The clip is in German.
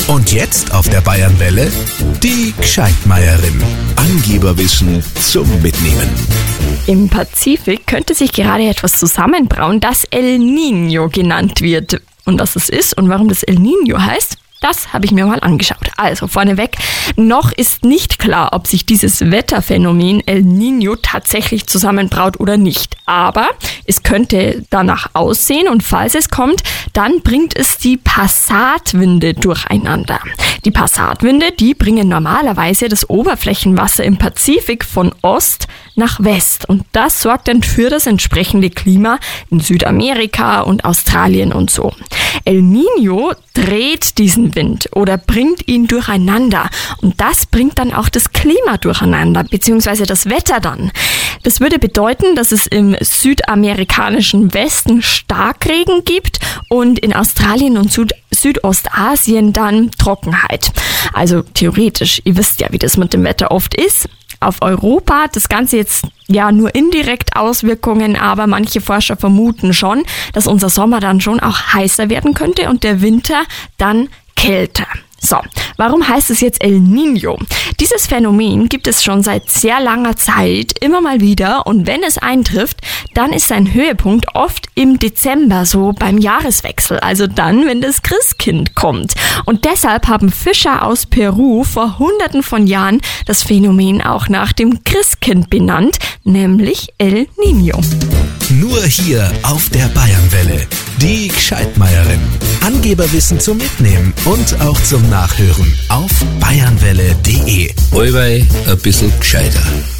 Und jetzt auf der Bayernwelle die Gscheitmeierin. Angeberwissen zum Mitnehmen. Im Pazifik könnte sich gerade etwas zusammenbrauen, das El Niño genannt wird. Und was es ist und warum das El Niño heißt, das habe ich mir mal angeschaut. Also vorneweg, noch ist nicht klar, ob sich dieses Wetterphänomen El Niño tatsächlich zusammenbraut oder nicht. Aber es könnte danach aussehen und falls es kommt, dann bringt es die Passatwinde durcheinander. Die Passatwinde, die bringen normalerweise das Oberflächenwasser im Pazifik von Ost nach West. Und das sorgt dann für das entsprechende Klima in Südamerika und Australien und so. El Niño dreht diesen Wind oder bringt ihn durcheinander. Und das bringt dann auch das Klima durcheinander, beziehungsweise das Wetter dann. Das würde bedeuten, dass es im südamerikanischen Westen Starkregen gibt und in Australien und Südostasien dann Trockenheit. Also theoretisch, ihr wisst ja, wie das mit dem Wetter oft ist. Auf Europa hat das Ganze jetzt ja nur indirekt Auswirkungen, aber manche Forscher vermuten schon, dass unser Sommer dann schon auch heißer werden könnte und der Winter dann kälter. So, warum heißt es jetzt El Niño? Dieses Phänomen gibt es schon seit sehr langer Zeit immer mal wieder und wenn es eintrifft, dann ist sein Höhepunkt oft im Dezember, so beim Jahreswechsel, also dann, wenn das Christkind kommt. Und deshalb haben Fischer aus Peru vor Hunderten von Jahren das Phänomen auch nach dem Christkind benannt, nämlich El Niño. Nur hier auf der Bayernwelle. Die Gscheitmeierin. Angeberwissen zum Mitnehmen und auch zum Nachhören auf bayernwelle.de. Allweil ein bisschen gescheiter.